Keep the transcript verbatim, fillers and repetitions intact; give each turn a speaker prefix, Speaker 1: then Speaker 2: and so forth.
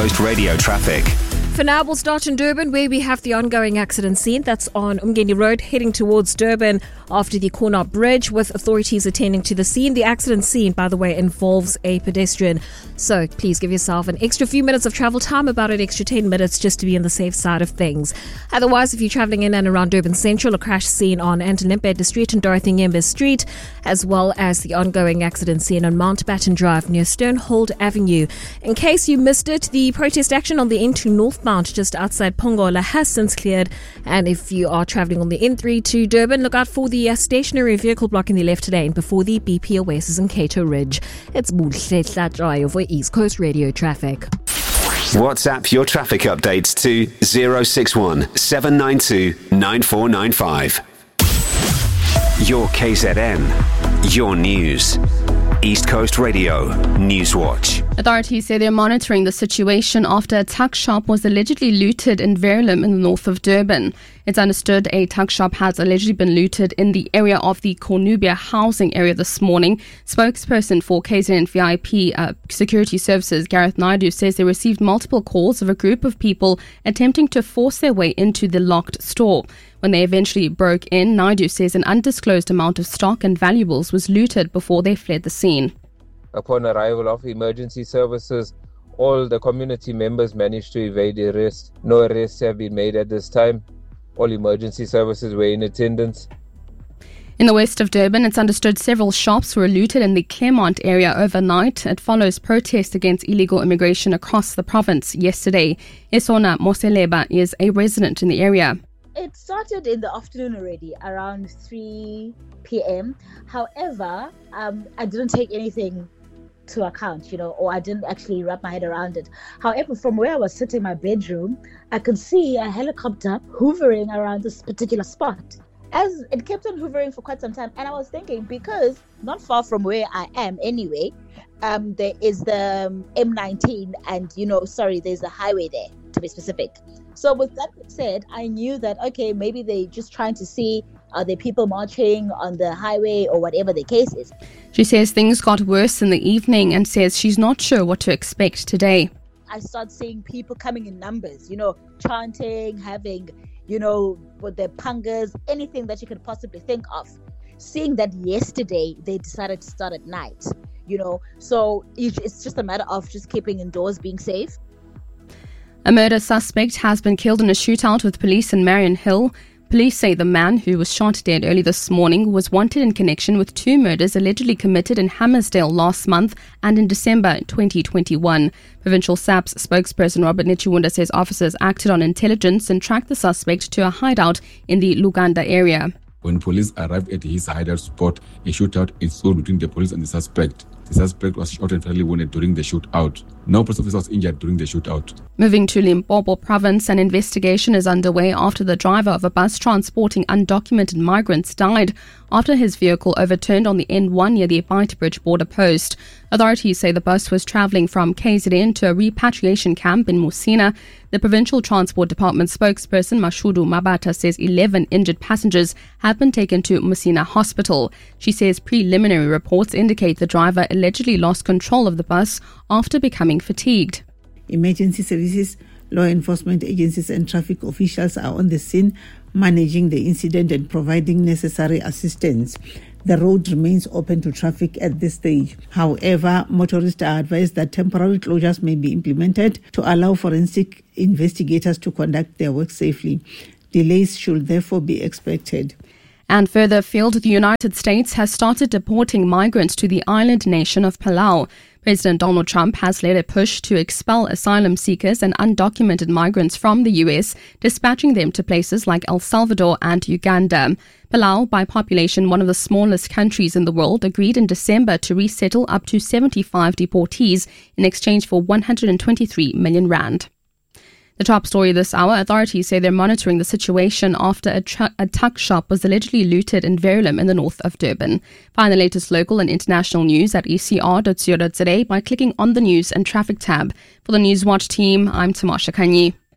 Speaker 1: Coast Radio traffic.
Speaker 2: For now, we'll start in Durban, where we have the ongoing accident scene. That's on Umgeni Road, heading towards Durban after the Corner Bridge, with authorities attending to the scene. The accident scene, by the way, involves a pedestrian. So please give yourself an extra few minutes of travel time, about an extra ten minutes, just to be on the safe side of things. Otherwise, if you're travelling in and around Durban Central, a crash scene on Antonimpede Street and Dorothy Nyembe Street, as well as the ongoing accident scene on Mountbatten Drive near Sternhold Avenue. In case you missed it, the protest action on the N two northbound just outside Pongola has since cleared. And if you are travelling on the N three to Durban, look out for the uh, stationary vehicle blocking the left lane before the B P Oasis and Cato Ridge. It's Buhle Tlatrayo for East Coast Radio Traffic.
Speaker 1: WhatsApp your traffic updates to zero six one seven nine two nine four nine five. Your K Z N, your news. East Coast Radio News Watch.
Speaker 3: Authorities say they're monitoring the situation after a tuck shop was allegedly looted in Verulam in the north of Durban. It's understood a tuck shop has allegedly been looted in the area of the Cornubia housing area this morning. Spokesperson for K Z N V I P uh, Security Services, Gareth Naidu, says they received multiple calls of a group of people attempting to force their way into the locked store. When they eventually broke in, Naidu says an undisclosed amount of stock and valuables was looted before they fled the scene.
Speaker 4: Upon arrival of emergency services, all the community members managed to evade arrest. No arrests have been made at this time. All emergency services were in attendance.
Speaker 3: In the west of Durban, it's understood several shops were looted in the Claremont area overnight. It follows protests against illegal immigration across the province yesterday. Esona Moseleba is a resident in the area.
Speaker 5: It started in the afternoon already, around three p.m. However, um, I didn't take anything to account, you know, or I didn't actually wrap my head around it. However, from where I was sitting in my bedroom, I could see a helicopter hovering around this particular spot. As it kept on hovering for quite some time, and I was thinking, because not far from where I am anyway, um, there is the um, M nineteen, and, you know, sorry, there's a highway there, to be specific. So with that being said, I knew that, okay, maybe they're just trying to see, are there people marching on the highway or whatever the case is.
Speaker 3: She says things got worse in the evening and says she's not sure what to expect today.
Speaker 5: I start seeing people coming in numbers, you know, chanting, having, you know, with their pangas, anything that you could possibly think of. Seeing that yesterday, they decided to start at night, you know, so it's just a matter of just keeping indoors, being safe.
Speaker 3: A murder suspect has been killed in a shootout with police in Marion Hill. Police say the man who was shot dead early this morning was wanted in connection with two murders allegedly committed in Hammersdale last month and in December twenty twenty-one. Provincial S A P's spokesperson Robert Nichiwunda says officers acted on intelligence and tracked the suspect to a hideout in the Luganda area.
Speaker 6: When police arrived at his hideout spot, a shootout ensued between the police and the suspect. The suspect was shot and fatally wounded during the shootout. No police officer was injured during the shootout.
Speaker 3: Moving to Limpopo province, an investigation is underway after the driver of a bus transporting undocumented migrants died after his vehicle overturned on the N one near the Beitbridge border post. Authorities say the bus was travelling from K Z N to a repatriation camp in Musina. The Provincial Transport Department spokesperson Mashudu Mabata says eleven injured passengers have been taken to Musina Hospital. She says preliminary reports indicate the driver allegedly lost control of the bus after becoming fatigued.
Speaker 7: Emergency services, law enforcement agencies and traffic officials are on the scene, managing the incident and providing necessary assistance. The road remains open to traffic at this stage. However, motorists are advised that temporary closures may be implemented to allow forensic investigators to conduct their work safely. Delays should therefore be expected.
Speaker 3: And further afield, the United States has started deporting migrants to the island nation of Palau. President Donald Trump has led a push to expel asylum seekers and undocumented migrants from the U S, dispatching them to places like El Salvador and Uganda. Palau, by population one of the smallest countries in the world, agreed in December to resettle up to seventy-five deportees in exchange for one hundred twenty-three million rand. The top story this hour, authorities say they're monitoring the situation after a, tr- a tuck shop was allegedly looted in Verulam in the north of Durban. Find the latest local and international news at e c r dot co dot za by clicking on the News and Traffic tab. For the Newswatch team, I'm Tamasha Kanyi.